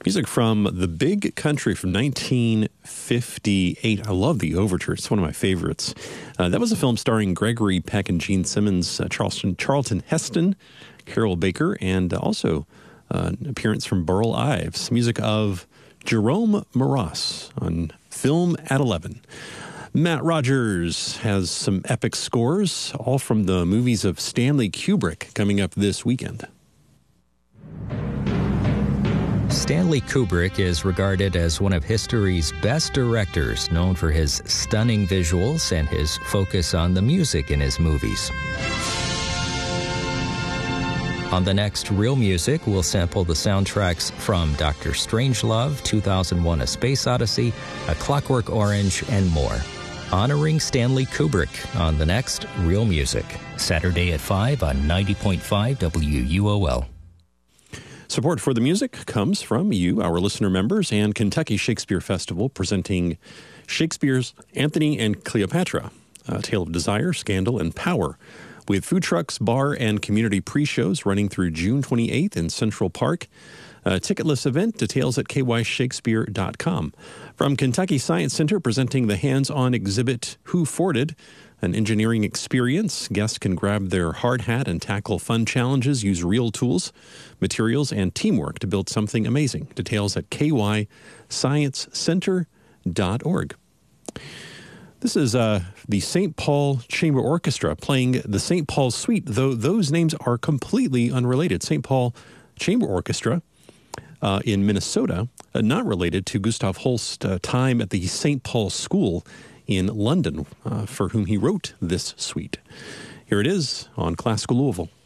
Music from The Big Country from 1958. I love the overture. It's one of my favorites. That was a film starring Gregory Peck and Gene Simmons, Charlton Heston, Carol Baker, and also an appearance from Burl Ives. Music of Jerome Moross on Film at 11. Matt Rogers has some epic scores, all from the movies of Stanley Kubrick, coming up this weekend. Stanley Kubrick is regarded as one of history's best directors, known for his stunning visuals and his focus on the music in his movies. On the next Real Music, we'll sample the soundtracks from Dr. Strangelove, 2001: A Space Odyssey, A Clockwork Orange, and more. Honoring Stanley Kubrick on the next Real Music, Saturday at 5 on 90.5 WUOL. Support for the music comes from you, our listener members, and Kentucky Shakespeare Festival, presenting Shakespeare's Antony and Cleopatra, A Tale of Desire, Scandal, and Power, with food trucks, bar, and community pre-shows running through June 28th in Central Park. A ticketless event, details at kyshakespeare.com. From Kentucky Science Center, presenting the hands-on exhibit Who Forded, an engineering experience. Guests can grab their hard hat and tackle fun challenges, use real tools, materials, and teamwork to build something amazing. Details at kysciencecenter.org. This is the St. Paul Chamber Orchestra playing the St. Paul Suite, though those names are completely unrelated. St. Paul Chamber Orchestra in Minnesota, not related to Gustav Holst's time at the St. Paul School in London, for whom he wrote this suite. Here it is on Classical Louisville.